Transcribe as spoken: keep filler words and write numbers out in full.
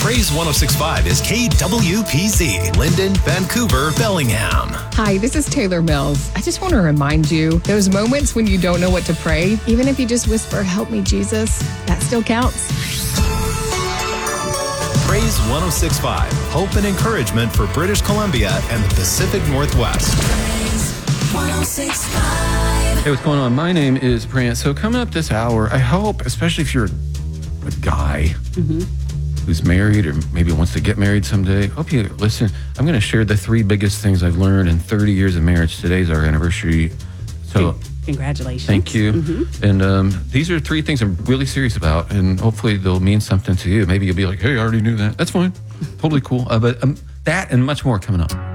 Praise one oh six point five is K W P Z, Linden, Vancouver, Bellingham. Hi, this is Taylor Mills. I just want to remind you, those moments when you don't know what to pray, even if you just whisper, "Help me, Jesus," that still counts. Praise one oh six point five, hope and encouragement for British Columbia and the Pacific Northwest. one oh six point five. Hey, what's going on? My name is Brant. So coming up this hour, I hope, especially if you're a guy mm-hmm. who's married or maybe wants to get married someday, hope you listen. I'm going to share the three biggest things I've learned in thirty years of marriage. Today's our anniversary. So congratulations. Thank you. Mm-hmm. And um, these are three things I'm really serious about, and hopefully they'll mean something to you. Maybe you'll be like, hey, I already knew that. That's fine. Totally cool. Uh, but um, that and much more coming up.